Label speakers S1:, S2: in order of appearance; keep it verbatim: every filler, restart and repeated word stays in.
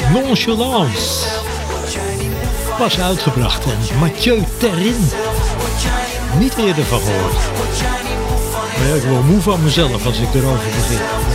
S1: Nonchalance. Pas uitgebracht en Mathieu Terrin. Niet eerder van gehoord. Maar ja, ik word moe van mezelf als ik erover begin.